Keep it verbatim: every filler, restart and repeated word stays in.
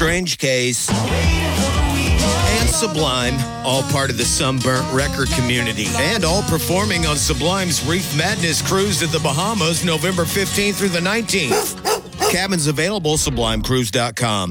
Strange Case, and Sublime, all part of the Sunburnt record community, and all performing on Sublime's Reef Madness cruise to the Bahamas November fifteenth through the nineteenth. Cabins available, sublime cruise dot com.